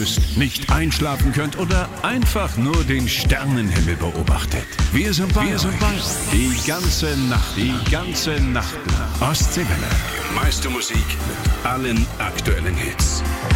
müsst, nicht einschlafen könnt oder einfach nur den Sternenhimmel beobachtet. Wir sind bei euch. Die ganze Nacht. Ostseewelle. Die meiste Musik mit allen aktuellen Hits.